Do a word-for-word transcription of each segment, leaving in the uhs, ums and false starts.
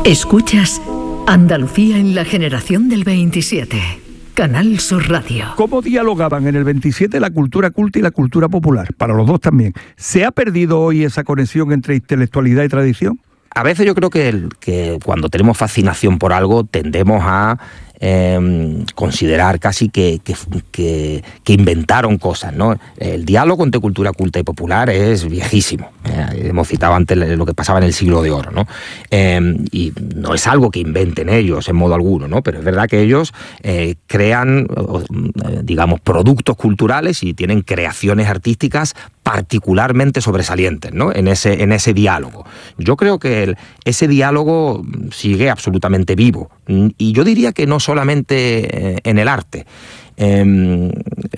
Escuchas Andalucía en la generación del veintisiete. Canal Sur Radio. ¿Cómo dialogaban en el veintisiete la cultura culta y la cultura popular? Para los dos también. ¿Se ha perdido hoy esa conexión entre intelectualidad y tradición? A veces yo creo que, el, que cuando tenemos fascinación por algo tendemos a eh, considerar casi que, que, que, que inventaron cosas, ¿no? El diálogo entre cultura culta y popular es viejísimo. Eh, hemos citado antes lo que pasaba en el siglo de oro, ¿no? Eh, y no es algo que inventen ellos en modo alguno, ¿no? Pero es verdad que ellos eh, crean, eh, digamos, productos culturales y tienen creaciones artísticas particularmente sobresalientes, ¿no? En ese, en ese diálogo. Yo creo que el, ese diálogo sigue absolutamente vivo. Y yo diría que no solamente en el arte. Eh,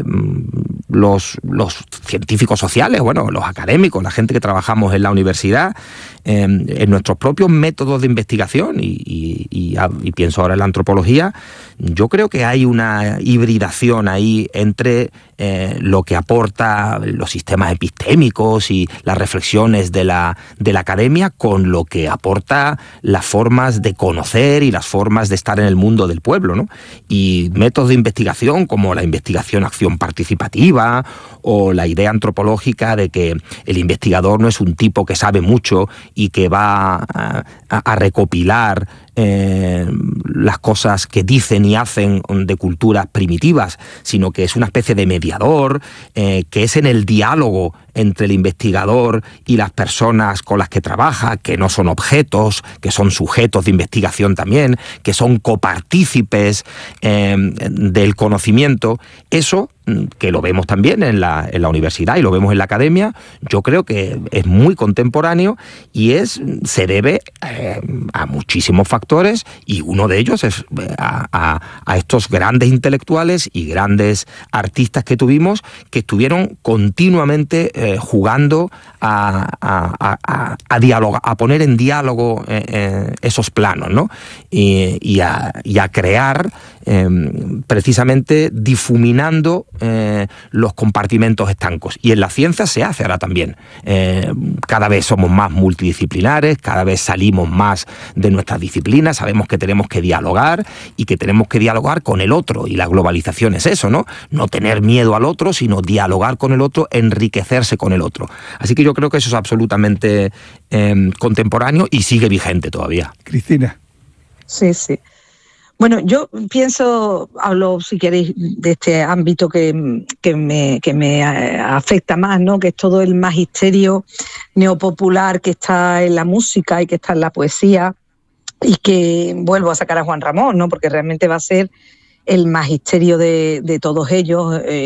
los, los científicos sociales, bueno, los académicos, la gente que trabajamos en la universidad, eh, en nuestros propios métodos de investigación, y, y, y, y pienso ahora en la antropología, yo creo que hay una hibridación ahí entre eh, lo que aporta los sistemas epistémicos y las reflexiones de la, de la academia con lo que aporta las formas de conocer y las formas de estar en el mundo del pueblo, ¿no? Y métodos de investigación como la investigación-acción participativa o la idea antropológica de que el investigador no es un tipo que sabe mucho y que va a, a, a recopilar eh, las cosas que dicen y hacen de culturas primitivas, sino que es una especie de mediador, eh, que es en el diálogo entre el investigador y las personas con las que trabaja, que no son objetos, que son sujetos de investigación también, que son copartícipes eh, del conocimiento. Eso, que lo vemos también en la, en la universidad y lo vemos en la academia, yo creo que es muy contemporáneo y es se debe eh, a muchísimos factores, y uno de ellos es a, a, a estos grandes intelectuales y grandes artistas que tuvimos, que estuvieron continuamente eh, jugando a, a, a, a, dialogar, a poner en diálogo eh, eh, esos planos, ¿no? Y, y, a, y a crear eh, precisamente difuminando Eh, los compartimentos estancos. Y en la ciencia se hace ahora también. Eh, cada vez somos más multidisciplinares, cada vez salimos más de nuestras disciplinas, sabemos que tenemos que dialogar y que tenemos que dialogar con el otro, y la globalización es eso, ¿no? No tener miedo al otro, sino dialogar con el otro, enriquecerse con el otro. Así que yo creo que eso es absolutamente eh, contemporáneo y sigue vigente todavía. Cristina. Sí, sí. Bueno, yo pienso, hablo si queréis de este ámbito que, que, me, que me afecta más, ¿no? Que es todo el magisterio neopopular que está en la música y que está en la poesía, y que vuelvo a sacar a Juan Ramón, ¿no? Porque realmente va a ser el magisterio de, de todos ellos. Eh,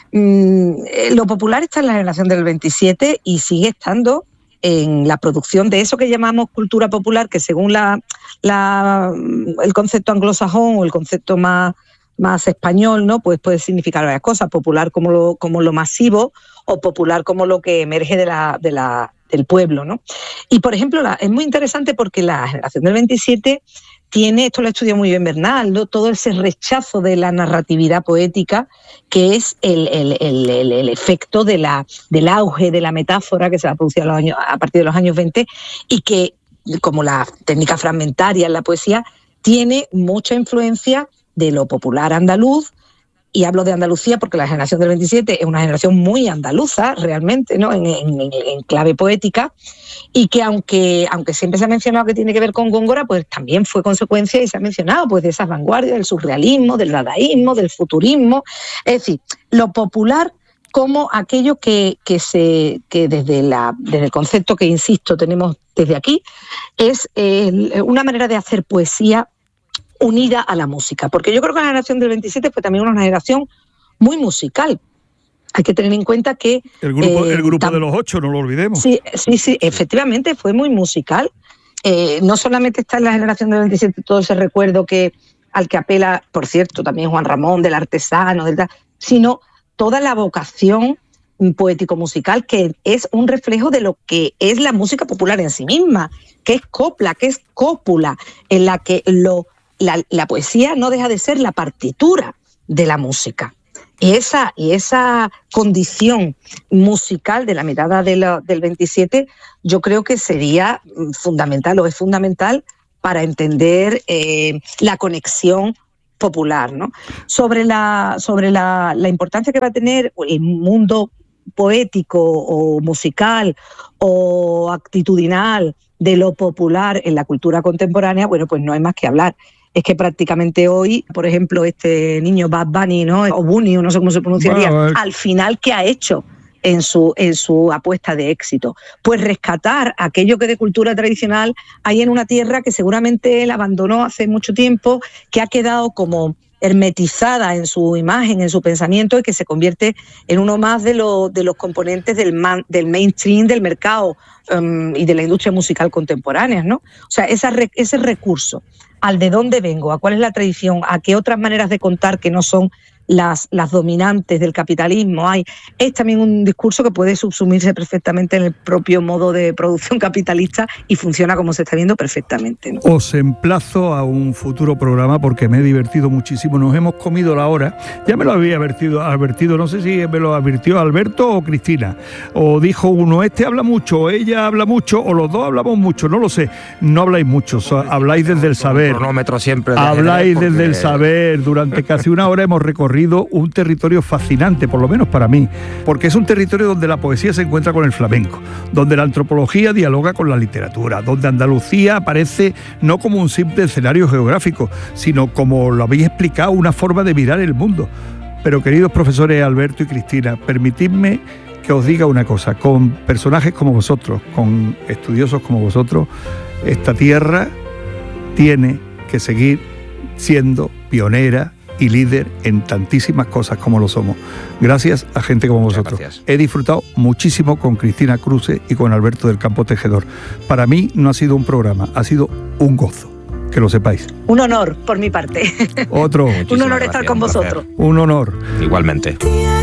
mm, lo popular está en la generación del veintisiete y sigue estando en la producción de eso que llamamos cultura popular, que según la, la, el concepto anglosajón o el concepto más, más español, ¿no? Pues puede significar varias cosas: popular como lo, como lo masivo, o popular como lo que emerge de la, de la, del pueblo, ¿no? Y, por ejemplo, la, es muy interesante porque la generación del veintisiete tiene, esto lo ha estudiado muy bien Bernal, ¿no? Todo ese rechazo de la narratividad poética, que es el, el, el, el, el efecto de la, del auge de la metáfora que se va a producir a, los años, a partir de los años veinte, y que, como la técnica fragmentaria en la poesía, tiene mucha influencia de lo popular andaluz. Y hablo de Andalucía porque la generación del veintisiete es una generación muy andaluza, realmente, ¿no? En, en, en clave poética, y que aunque, aunque siempre se ha mencionado que tiene que ver con Góngora, pues también fue consecuencia, y se ha mencionado, pues, de esas vanguardias, del surrealismo, del dadaísmo, del futurismo. Es decir, lo popular como aquello que, que, se, que desde, la, desde el concepto que, insisto, tenemos desde aquí, es eh, una manera de hacer poesía unida a la música, porque yo creo que la generación del veintisiete fue también una generación muy musical. Hay que tener en cuenta que... El grupo, eh, el grupo tam- de los ocho, no lo olvidemos. Sí, sí, sí, efectivamente fue muy musical. Eh, no solamente está en la generación del veintisiete todo ese recuerdo que, al que apela, por cierto, también Juan Ramón, del artesano, del, sino toda la vocación poético-musical, que es un reflejo de lo que es la música popular en sí misma, que es copla, que es cópula, en la que lo... La, la poesía no deja de ser la partitura de la música. Y esa, y esa condición musical de la mirada de la, del veintisiete, yo creo que sería fundamental, o es fundamental, para entender eh, la conexión popular, ¿no? Sobre la, sobre la, la importancia que va a tener el mundo poético o musical o actitudinal de lo popular en la cultura contemporánea, bueno, pues no hay más que hablar. Es que prácticamente hoy, por ejemplo, este niño Bad Bunny, ¿no? O Bunny, o no sé cómo se pronunciaría, bueno, eh. al final, ¿qué ha hecho en su, en su apuesta de éxito? Pues rescatar aquello que de cultura tradicional hay en una tierra que seguramente él abandonó hace mucho tiempo, que ha quedado como hermetizada en su imagen, en su pensamiento, y que se convierte en uno más de, lo, de los componentes del, man, del mainstream del mercado um, y de la industria musical contemporánea, ¿no? O sea, esa, ese recurso al de dónde vengo, a cuál es la tradición, a qué otras maneras de contar que no son las, las dominantes del capitalismo hay, es también un discurso que puede subsumirse perfectamente en el propio modo de producción capitalista y funciona como se está viendo perfectamente, ¿no? Os emplazo a un futuro programa porque me he divertido muchísimo, nos hemos comido la hora, ya me lo había advertido, advertido no sé si me lo advirtió Alberto o Cristina, o dijo uno, este habla mucho, ella habla mucho, o los dos hablamos mucho, no lo sé, no habláis mucho, habláis desde el saber, cronómetro siempre de habláis porque... desde el saber, durante casi una hora hemos recorrido un territorio fascinante, por lo menos para mí, porque es un territorio donde la poesía se encuentra con el flamenco, donde la antropología dialoga con la literatura, donde Andalucía aparece no como un simple escenario geográfico, sino, como lo habéis explicado, una forma de mirar el mundo. Pero, queridos profesores Alberto y Cristina, permitidme que os diga una cosa, con personajes como vosotros, con estudiosos como vosotros, esta tierra tiene que seguir siendo pionera y líder en tantísimas cosas como lo somos, gracias a gente como vosotros. Gracias. He disfrutado muchísimo con Cristina Cruce y con Alberto del Campo Tejedor. Para mí no ha sido un programa, ha sido un gozo, que lo sepáis. Un honor por mi parte. Otro. Un honor estar con vosotros. Un honor. Igualmente.